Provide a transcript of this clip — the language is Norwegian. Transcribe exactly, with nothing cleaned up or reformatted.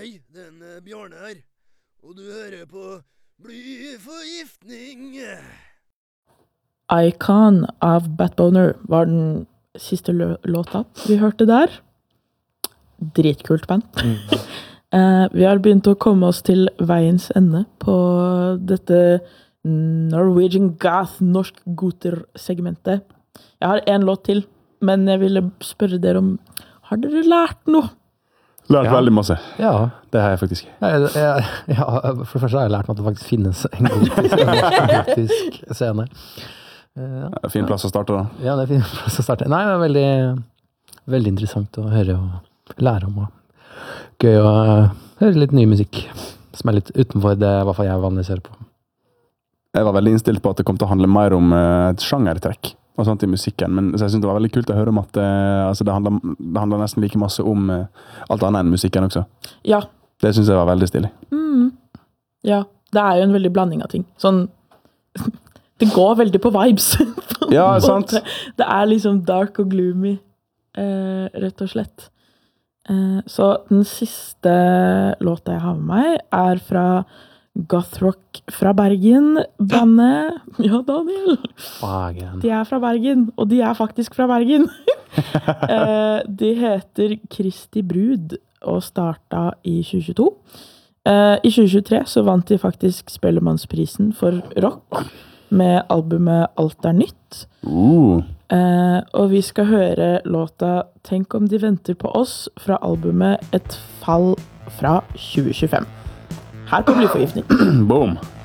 Hei, det er Bjarne her, og du hører på Blyforgiftning. Icon av Batboner var den siste lø- låta vi hørte der. Dritkult band. Mm. uh, vi har begynt å komme oss til veiens ende på dette Norwegian Goth, norsk goter-segmentet. Jeg har en låt til, men jeg ville spørre dere om, har dere lært noe? Lært Ja. veldig masse. Ja. Det har jeg faktisk. Jeg, jeg, ja, for det første har jeg lært meg at det faktisk finnes en gotisk, gotisk scene. Uh, ja. Fin plass å starte da. Ja, det er fin plass å starte. Nei, det er veldig, veldig interessant å høre og lære om. Og gøy å uh, høre litt ny musikk som er litt utenfor det i hvert fall jeg vanligvis hører på. Jeg var veldig innstilt på at det kom til å handle mer om uh, et sjangertrekk og sånt i musikken, men så jeg synes det var veldig kult å høre om at uh, altså det, handler, det handler nesten like masse om uh, alt annet enn musikken også. Ja. Det synes jeg var veldig stilig. Mm. Ja, det er jo en veldig blanding av ting. Sånn, det går veldig på vibes. på Ja, en sant. måte. Det er liksom dark og gloomy, eh, rett og slett. Eh, så den siste låta jeg har med meg er fra Gothrock fra Bergen, bandet. Ja, Daniel. Fagen. De er fra Bergen, og de er faktisk fra Bergen. eh, de heter Kristi Brud, og starta i tjue tjueto. Eh, I tjue tjuetre så vant de faktisk Spellemannsprisen for rock, med albumet Alt er nytt. Uh. Eh, og vi skal høre låta Tenk om de venter på oss fra albumet Et fall fra tjue tjuefem. Her på Blyforgiftning. Boom.